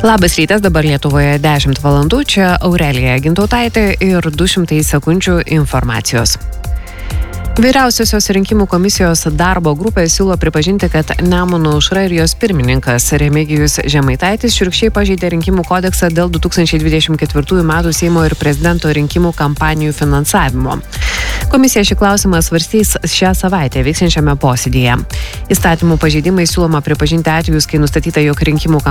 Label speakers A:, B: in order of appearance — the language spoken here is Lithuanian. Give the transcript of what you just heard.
A: Labas rytas, dabar Lietuvoje 10 valandų, čia Aurelija Gintautaitė ir 200 sekundžių informacijos. Vyriausiosios rinkimų komisijos darbo grupė siūlo pripažinti, kad Nemuno aušra ir jos pirmininkas Remigijus Žemaitaitis šiurkščiai pažeidė rinkimų kodeksą dėl 2024 metų Seimo ir prezidento rinkimų kampanijų finansavimo. Komisija šį klausimą svarstys šią savaitę vyksiančiame posėdyje. Įstatymų pažeidimai siūloma pripažinti atvejus, kai nustatyta, jog rinkimų